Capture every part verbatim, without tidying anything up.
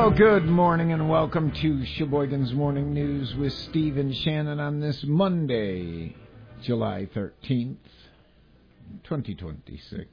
Well, good morning and welcome to Sheboygan's Morning News with Steve and Shannon on this Monday, July thirteenth, twenty twenty-six.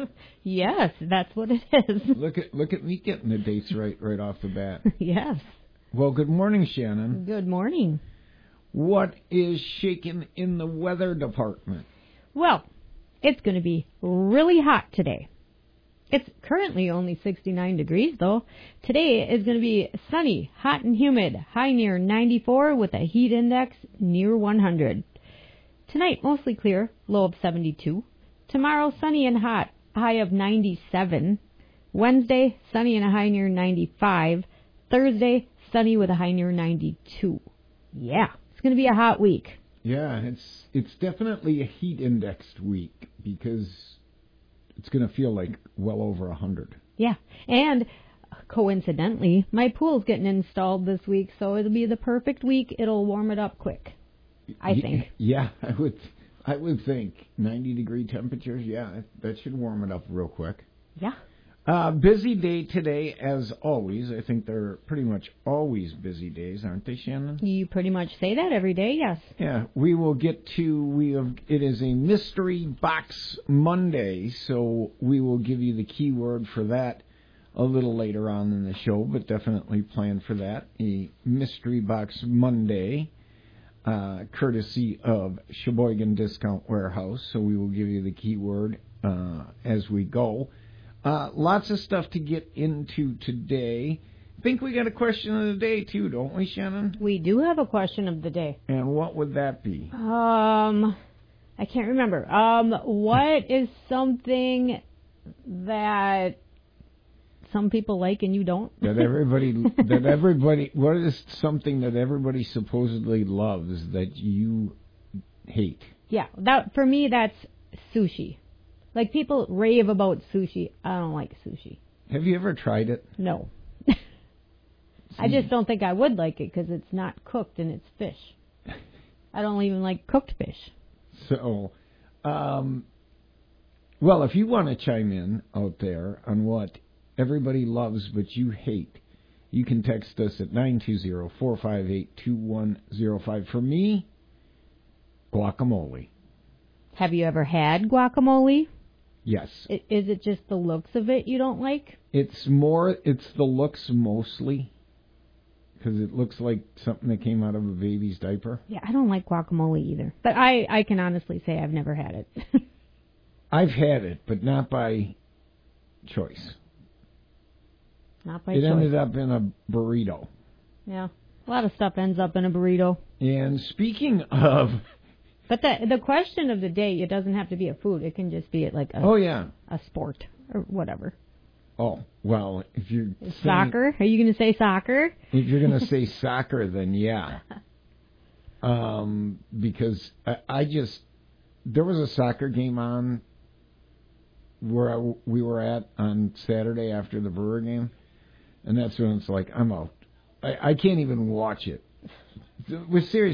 Yes, that's what it is. Look at look at me getting the dates right right off the bat. Yes. Well, good morning, Shannon. Good morning. What is shaking in the weather department? Well, it's going to be really hot today. It's currently only sixty-nine degrees, though. Today is going to be sunny, hot and humid, high near ninety-four with a heat index near one hundred. Tonight, mostly clear, low of seventy-two. Tomorrow, sunny and hot, high of ninety-seven. Wednesday, sunny and a high near ninety-five. Thursday, sunny with a high near ninety-two. Yeah, it's going to be a hot week. Yeah, it's it's definitely a heat indexed week because it's going to feel like well over one hundred. Yeah, and coincidentally, my pool's getting installed this week, so it'll be the perfect week. It'll warm it up quick, I think. Yeah, I would I would think ninety degree temperatures, yeah, that should warm it up real quick. Yeah. Uh, busy day today, as always. I think they're pretty much always busy days, aren't they, Shannon? You pretty much say that every day, yes. Yeah, we will get to, we have, it is a Mystery Box Monday, so we will give you the keyword for that a little later on in the show, but definitely plan for that. A Mystery Box Monday, uh, courtesy of Sheboygan Discount Warehouse, so we will give you the keyword uh, as we go. Uh, lots of stuff to get into today. I think we got a question of the day, too, don't we, Shannon? We do have a question of the day. And what would that be? Um, I can't remember. Um, what is something that some people like and you don't? That everybody, that everybody, what is something that everybody supposedly loves that you hate? Yeah, that for me, that's sushi. Like, people rave about sushi. I don't like sushi. Have you ever tried it? No. I just don't think I would like it because it's not cooked and it's fish. I don't even like cooked fish. So, um, well, if you want to chime in out there on what everybody loves but you hate, you can text us at nine two zero, four five eight, two one zero five. For me, guacamole. Have you ever had guacamole? Yes. Is it just the looks of it you don't like? It's more, it's the looks mostly, because it looks like something that came out of a baby's diaper. Yeah, I don't like guacamole either. But I, I can honestly say I've never had it. I've had it, but not by choice. Not by it choice. It ended up in a burrito. Yeah, a lot of stuff ends up in a burrito. And speaking of... But the the question of the day, it doesn't have to be a food. It can just be like a oh yeah a sport or whatever. Oh well, if you're soccer, are you going to say soccer? If you're going to say soccer, then yeah. Um, because I, I just there was a soccer game on where I, we were at on Saturday after the Brewer game, and that's when it's like I'm out. I, I can't even watch it. With serious.